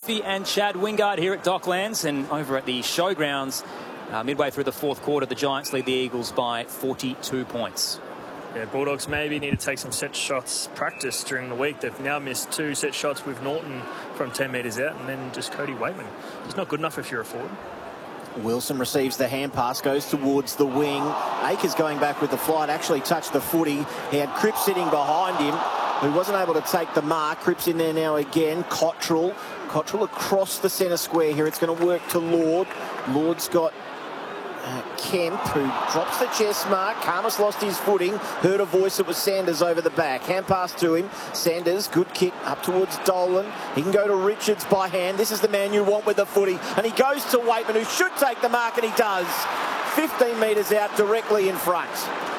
Murphy and Chad Wingard here at Docklands, and over at the showgrounds midway through the fourth quarter, the Giants lead the Eagles by 42 points. Yeah, Bulldogs maybe need to take some set shots practice during the week. They've now missed 2 set shots with Norton from 10 metres out, and then just Cody Waitman. It's not good enough if you're a forward. Wilson receives the hand pass, goes towards the wing. Akers going back with the flight, actually touched the footy. He had Cripps sitting behind him, who wasn't able to take the mark. Cripps in there now again. Cottrell across the centre square here. It's going to work to Lord. Lord's got Kemp, who drops the chest mark. Karmas lost his footing. Heard a voice. It was Sanders over the back. Hand pass to him. Sanders, good kick up towards Dolan. He can go to Richards by hand. This is the man you want with the footy. And he goes to Waitman, who should take the mark, and he does. 15 metres out, directly in front.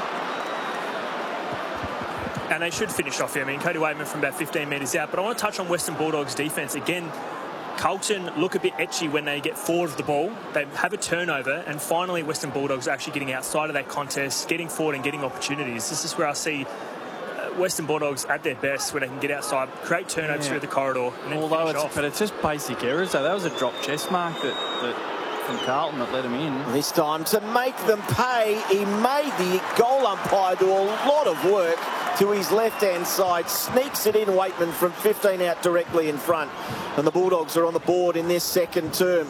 And they should finish off here. I mean, Cody Waitman from about 15 metres out. But I want to touch on Western Bulldogs' defence. Again, Carlton look a bit etchy when they get forward of the ball. They have a turnover, and finally Western Bulldogs are actually getting outside of that contest, getting forward and getting opportunities. This is where I see Western Bulldogs at their best, where they can get outside, create turnovers through the corridor, and then finish off. But it's just basic errors. So that was a drop chest mark that from Carlton that let him in. This time to make them pay. He made the goal umpire do a lot of work to his left-hand side, sneaks it in. Waitman from 15 out directly in front, and the Bulldogs are on the board in this second term.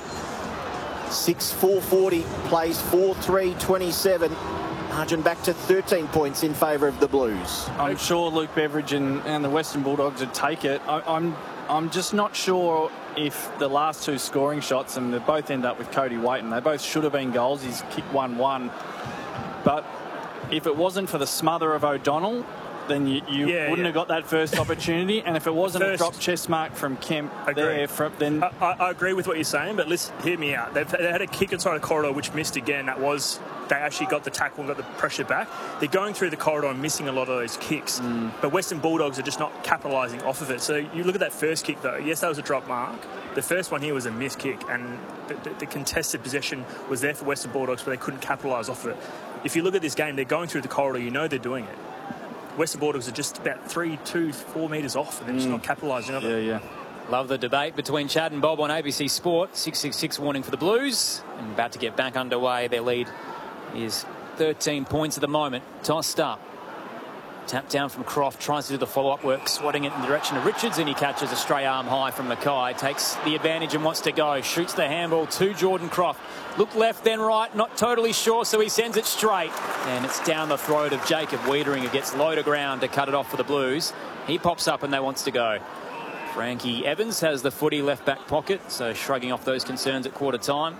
6-4-40 plays 4-3-27. Margin back to 13 points in favour of the Blues. I'm sure Luke Beveridge and the Western Bulldogs would take it. I'm just not sure if the last 2 scoring shots, and they both end up with Cody Waitman, they both should have been goals. He's kicked 1-1, but if it wasn't for the smother of O'Donnell, then you wouldn't have got that first opportunity. And if it wasn't a drop chest mark from Kemp then... I agree with what you're saying, but listen, hear me out. They had a kick inside the corridor which missed again. They actually got the tackle and got the pressure back. They're going through the corridor and missing a lot of those kicks. But Western Bulldogs are just not capitalising off of it. So you look at that first kick, though. Yes, that was a drop mark. The first one here was a missed kick, and the contested possession was there for Western Bulldogs, but they couldn't capitalise off of it. If you look at this game, they're going through the corridor. You know they're doing it. Western Bulldogs are just about 3, 2, 4 metres off, and they're just not capitalising on it. Yeah. Love the debate between Chad and Bob on ABC Sport. 666 warning for the Blues, and about to get back underway. Their lead is 13 points at the moment. Tossed up. Tap down from Croft, tries to do the follow-up work, swatting it in the direction of Richards, and he catches a stray arm high from Mackay. Takes the advantage and wants to go. Shoots the handball to Jordan Croft. Look left, then right, not totally sure, so he sends it straight. And it's down the throat of Jacob Wiedering, who gets low to ground to cut it off for the Blues. He pops up and they wants to go. Frankie Evans has the footy left back pocket, so shrugging off those concerns at quarter time.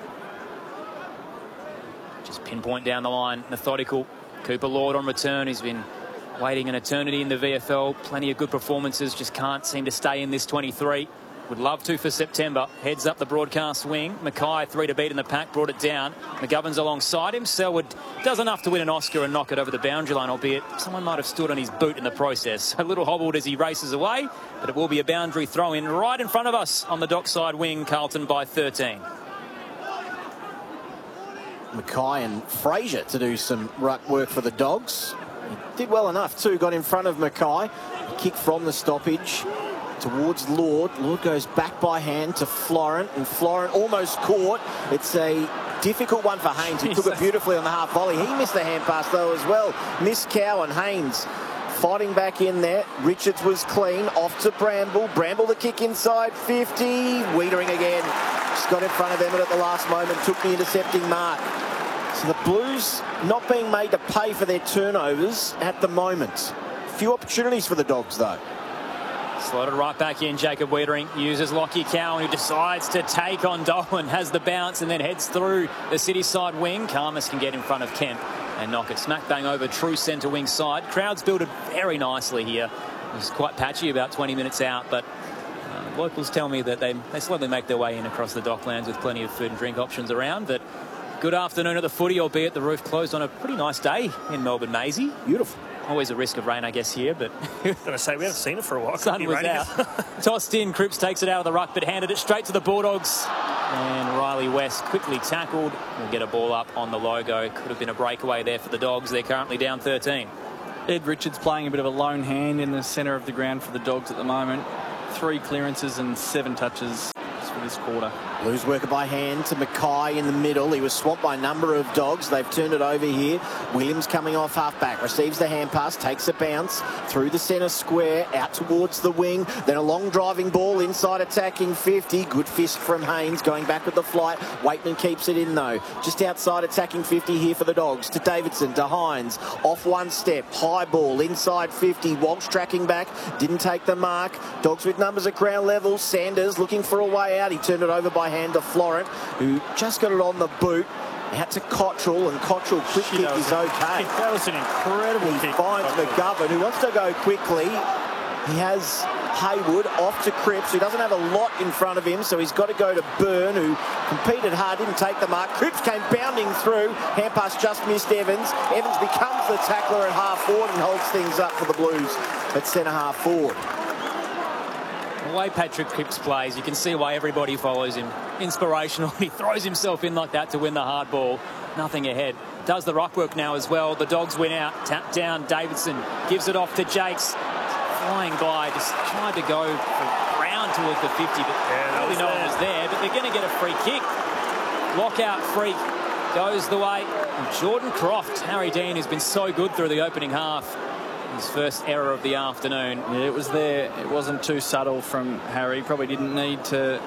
Just pinpoint down the line, methodical. Cooper Lord on return. He's been waiting an eternity in the VFL. Plenty of good performances, just can't seem to stay in this 23. Would love to for September. Heads up the broadcast wing. Mackay 3 to beat in the pack, brought it down. McGovern's alongside him. Selwood does enough to win an Oscar and knock it over the boundary line, albeit someone might have stood on his boot in the process. A little hobbled as he races away, but it will be a boundary throw in right in front of us on the dockside wing. Carlton by 13. Mackay and Fraser to do some ruck work for the Dogs. He did well enough too, got in front of Mackay. Kick from the stoppage towards Lord. Lord goes back by hand to Florent, and Florent almost caught. It's a difficult one for Haynes, who took it beautifully on the half volley. He missed the hand pass though as well. Missed Cowan. Haynes fighting back in there. Richards was clean. Off to Bramble. Bramble the kick inside 50. Wiedering again. Just got in front of Emmett at the last moment. Took the intercepting mark. So the Blues not being made to pay for their turnovers at the moment. Few opportunities for the Dogs though. Slotted right back in. Jacob Wiedering uses Lockie Cowan, who decides to take on Dolan, has the bounce and then heads through the city side wing. Karmas can get in front of Kemp and knock it smack bang over true centre wing side. Crowd's built it very nicely here. It was quite patchy about 20 minutes out, but locals tell me that they slowly make their way in across the Docklands with plenty of food and drink options around. But good afternoon at the footy, albeit the roof closed on a pretty nice day in Melbourne, Maisie. Beautiful. Always a risk of rain, I guess, here, but... I was going to say, we haven't seen it for a while. Sun was out. Tossed in, Cripps takes it out of the ruck, but handed it straight to the Bulldogs. And Riley West quickly tackled. Will get a ball up on the logo. Could have been a breakaway there for the Dogs. They're currently down 13. Ed Richards playing a bit of a lone hand in the centre of the ground for the Dogs at the moment. 3 clearances and 7 touches for this quarter. Blues work it by hand to Mackay in the middle. He was swamped by a number of dogs. They've turned it over here. Williams coming off half-back, receives the hand pass, takes a bounce through the centre square, out towards the wing. Then a long driving ball inside attacking 50. Good fist from Haynes, going back with the flight. Waitman keeps it in though. Just outside attacking 50 here for the Dogs. To Davidson, to Hines. Off one step, high ball inside 50. Walsh tracking back, didn't take the mark. Dogs with numbers at ground level. Sanders looking for a way out. He turned it over by hand to Florent, who just got it on the boot. Out to Cottrell, and Cottrell quick kick is okay. That was an incredible He kick. finds McGovern, who wants to go quickly. He has Haywood off to Cripps, who doesn't have a lot in front of him, so he's got to go to Byrne, who competed hard, didn't take the mark. Cripps came bounding through. Hand pass just missed Evans. Evans becomes the tackler at half forward and holds things up for the Blues at centre half forward. The way Patrick Cripps plays, you can see why everybody follows him. Inspirational. He throws himself in like that to win the hard ball. Nothing ahead. Does the ruck work now as well. The Dogs win out. Tap down. Davidson gives it off to Jakes. Flying guy just tried to go for ground towards the 50, but really no one was there. But they're going to get a free kick. Lockout freak goes the way of Jordan Croft. Harry Dean has been so good through the opening half. His first error of the afternoon. Yeah, it was there. It wasn't too subtle from Harry. Probably didn't need to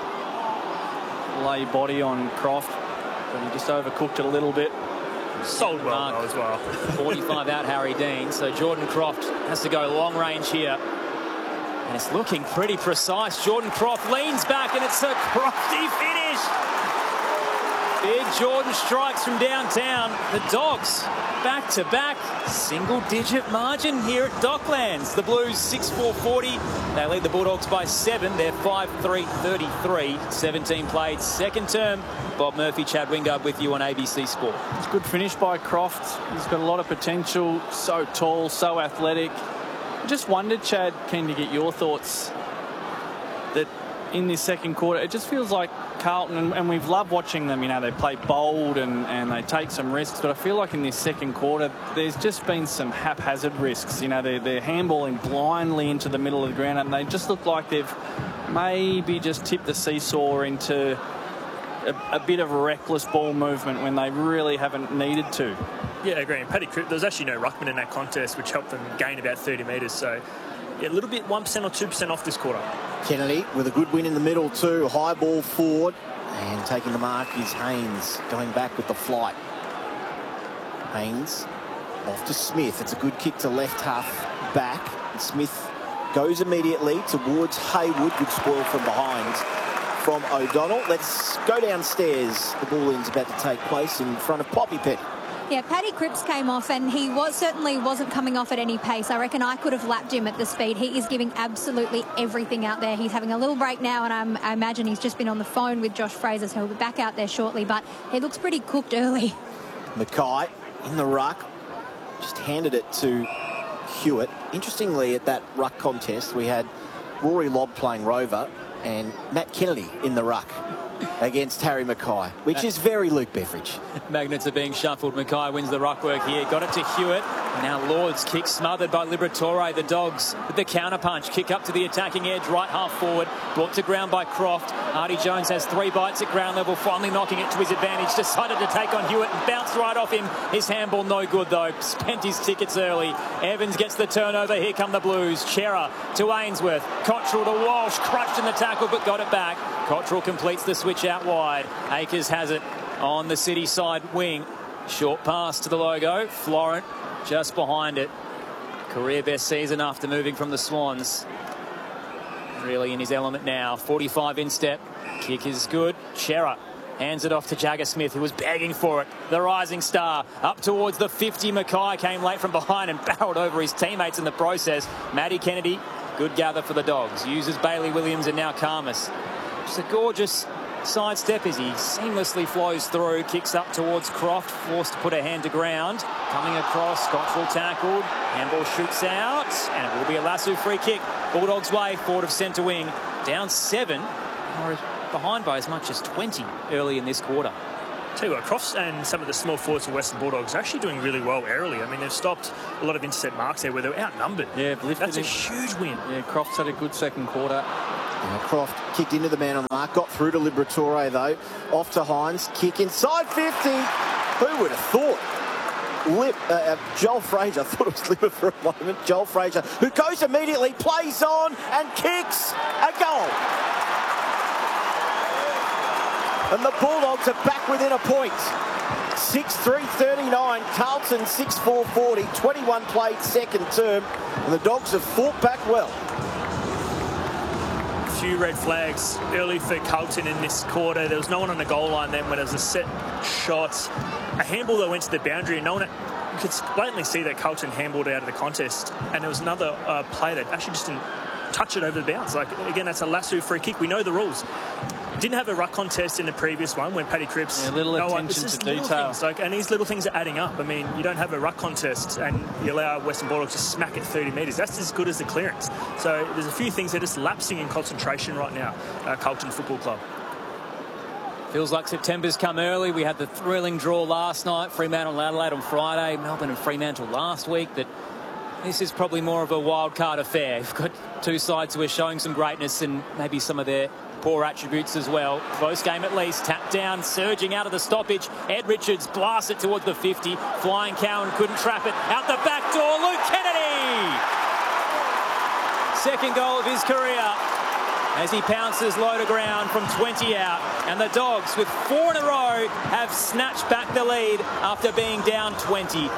lay body on Croft, but he just overcooked it a little bit. Sold well though, as well. 45 out Harry Dean, so Jordan Croft has to go long range here. And it's looking pretty precise. Jordan Croft leans back and it's a Crofty finish. Big Jordan strikes from downtown. The Dogs back-to-back, single-digit margin here at Docklands. The Blues 6-4-40. They lead the Bulldogs by 7. They're 5-3-33. 17 played, second term. Bob Murphy, Chad Wingard with you on ABC Sport. It's a good finish by Croft. He's got a lot of potential. So tall, so athletic. I just wondered, Chad, keen to get your thoughts, that in this second quarter, it just feels like Carlton, and we've loved watching them, you know, they play bold and they take some risks, but I feel like in this second quarter, there's just been some haphazard risks. You know, they're handballing blindly into the middle of the ground, and they just look like they've maybe just tipped the seesaw into a bit of reckless ball movement when they really haven't needed to. Yeah, I agree. And Paddy Cripps, there was actually no ruckman in that contest, which helped them gain about 30 metres. So, yeah, a little bit 1% or 2% off this quarter. Kennedy with a good win in the middle too. High ball forward, and taking the mark is Haynes, going back with the flight. Haynes off to Smith. It's a good kick to left half back. And Smith goes immediately towards Haywood. Good spoil from behind from O'Donnell. Let's go downstairs. The ball-in's about to take place in front of Poppy Petty. Yeah, Paddy Cripps came off and he certainly wasn't coming off at any pace. I reckon I could have lapped him at the speed. He is giving absolutely everything out there. He's having a little break now, and I imagine he's just been on the phone with Josh Fraser, so he'll be back out there shortly, but he looks pretty cooked early. Mackay in the ruck, just handed it to Hewitt. Interestingly, at that ruck contest, we had Rory Lobb playing Rover and Matt Kennedy in the ruck against Harry Mackay, which is very Luke Beveridge. Magnets are being shuffled. Mackay wins the ruck work here. Got it to Hewitt. Now Lord's kick smothered by Liberatore. The Dogs with the counter punch. Kick up to the attacking edge, right half forward. Brought to ground by Croft. Artie Jones has 3 bites at ground level, finally knocking it to his advantage. Decided to take on Hewitt and bounced right off him. His handball no good though. Spent his tickets early. Evans gets the turnover. Here come the Blues. Chera to Ainsworth. Cottrell to Walsh. Crushed in the tackle but got it back. Cottrell completes the switch out wide. Akers has it on the City side wing. Short pass to the logo. Florent just behind it. Career best season after moving from the Swans. Really in his element now. 45 instep. Kick is good. Chera hands it off to Jagger Smith, who was begging for it. The rising star up towards the 50. Mackay came late from behind and barreled over his teammates in the process. Matty Kennedy, good gather for the Dogs. Uses Bailey Williams and now Karmas. Just a gorgeous sidestep as he seamlessly flows through, kicks up towards Croft, forced to put a hand to ground. Coming across, Cottrell tackled, handball shoots out, and it will be a Lasso free kick. Bulldogs way, forward of centre wing, down 7, or behind by as much as 20 early in this quarter. Tell you what, Crofts and some of the small forwards of Western Bulldogs are actually doing really well early. I mean, they've stopped a lot of intercept marks there where they're outnumbered. Yeah, that's a huge win. Yeah, Crofts had a good second quarter. Croft kicked into the man on the mark, got through to Liberatore though. Off to Hines, kick inside 50. Who would have thought? Joel Fraser, I thought it was Libba for a moment. Joel Fraser, who goes immediately, plays on and kicks a goal. And the Bulldogs are back within a point. 6-3-39, Carlton 6-4-40, 21 played second term, and the Dogs have fought back well. Few red flags early for Carlton in this quarter. There was no one on the goal line then when there was a set shot. A handball that went to the boundary, and no one, you could blatantly see that Carlton handballed out of the contest, and there was another player that actually just didn't touch it over the bounce. Like, again, that's a lasso free kick. We know the rules. Didn't have a ruck contest in the previous one when Paddy Cripps... Yeah, little attention to detail. Things, and these little things are adding up. I mean, you don't have a ruck contest and you allow Western Bulldogs to smack it 30 metres. That's as good as the clearance. So there's a few things that are just lapsing in concentration right now, Carlton Football Club. Feels like September's come early. We had the thrilling draw last night, Fremantle and Adelaide on Friday, Melbourne and Fremantle last week. But this is probably more of a wild card affair. We've got two sides who are showing some greatness and maybe some of their poor attributes as well. Close game at least. Tapped down, surging out of the stoppage. Ed Richards blasts it towards the 50. Flying Cowan couldn't trap it. Out the back door, Luke Kennedy! Second goal of his career as he pounces low to ground from 20 out. And the Dogs, with 4 in a row, have snatched back the lead after being down 20.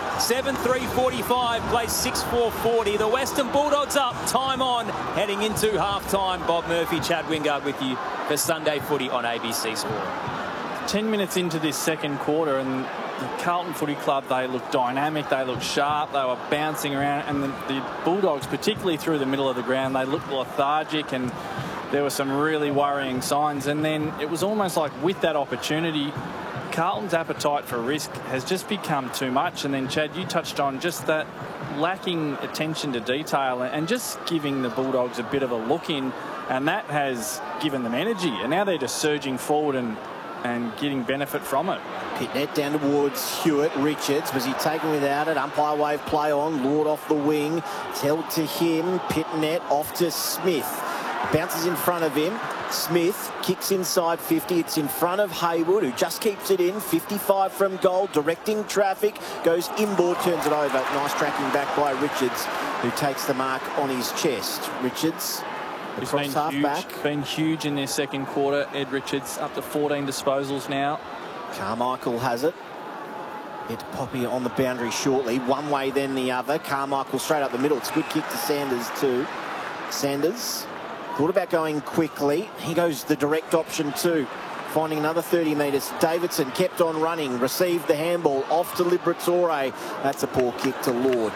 7-3-45, plays 6-4-40. The Western Bulldogs up, time on, heading into half-time. Bob Murphy, Chad Wingard with you for Sunday Footy on ABC Sport. 10 minutes into this second quarter, and the Carlton Footy Club, they look dynamic, they look sharp, they were bouncing around, and the Bulldogs, particularly through the middle of the ground, they looked lethargic, and there were some really worrying signs. And then it was almost like with that opportunity, Carlton's appetite for risk has just become too much. And then, Chad, you touched on just that lacking attention to detail and just giving the Bulldogs a bit of a look in, and that has given them energy. And now they're just surging forward and getting benefit from it. Pitnet down towards Hewitt. Richards, was he taken without it? Umpire wave play on. Lord off the wing. It's held to him. Pitnet off to Smith. Bounces in front of him. Smith kicks inside 50. It's in front of Haywood, who just keeps it in. 55 from goal, directing traffic. Goes inboard, turns it over. Nice tracking back by Richards, who takes the mark on his chest. Richards, across half back. Been huge in their second quarter. Ed Richards up to 14 disposals now. Carmichael has it. It's Poppy on the boundary shortly. One way, then the other. Carmichael straight up the middle. It's a good kick to Sanders too. Sanders thought about going quickly. He goes the direct option too, finding another 30 metres. Davidson kept on running, received the handball, off to Liberatore. That's a poor kick to Lord.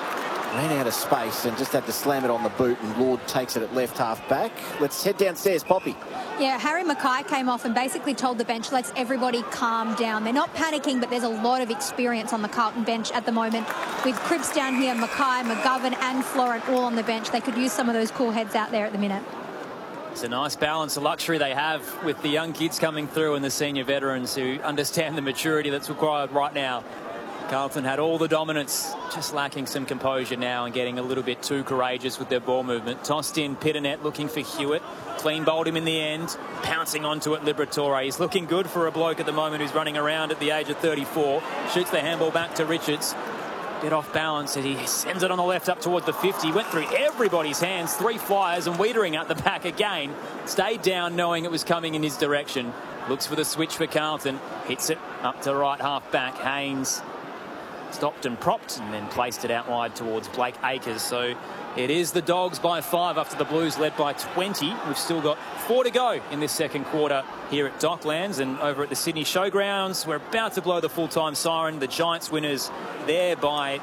Ran out of space and just had to slam it on the boot, and Lord takes it at left half back. Let's head downstairs, Poppy. Yeah, Harry Mackay came off and basically told the bench, let's everybody calm down. They're not panicking, but there's a lot of experience on the Carlton bench at the moment. With Cripps down here, Mackay, McGovern and Florent all on the bench. They could use some of those cool heads out there at the minute. It's a nice balance, a luxury they have with the young kids coming through and the senior veterans who understand the maturity that's required right now. Carlton had all the dominance, just lacking some composure now and getting a little bit too courageous with their ball movement. Tossed in, Pitternet looking for Hewitt. Clean bowled him in the end, pouncing onto it, Liberatore. He's looking good for a bloke at the moment who's running around at the age of 34. Shoots the handball back to Richards. Bit off balance, and he sends it on the left up towards the 50. Went through everybody's hands, 3 flyers, and Wiedering at the back again. Stayed down knowing it was coming in his direction. Looks for the switch for Carlton. Hits it up to right half back. Haynes stopped and propped and then placed it out wide towards Blake Acres. So it is the Dogs by 5 after the Blues led by 20. We've still got 4 to go in this second quarter here at Docklands, and over at the Sydney Showgrounds. We're about to blow the full-time siren. The Giants winners there by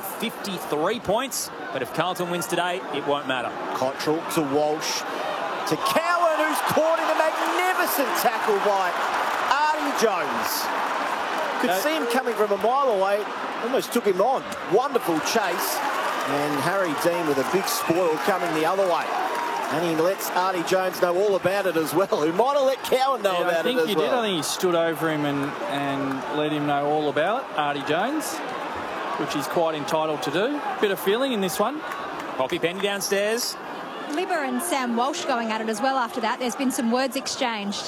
53 points. But if Carlton wins today, it won't matter. Cottrell to Walsh to Cowan, who's caught in a magnificent tackle by Artie Jones. Could see him coming from a mile away. Almost took him on. Wonderful chase. And Harry Dean with a big spoil coming the other way. And he lets Artie Jones know all about it as well, who might have let Cowan know about it as well. I think he did. I think he stood over him and let him know all about it, Artie Jones, which he's quite entitled to do. Bit of feeling in this one. Poppy Penny downstairs. Libba and Sam Walsh going at it as well after that. There's been some words exchanged.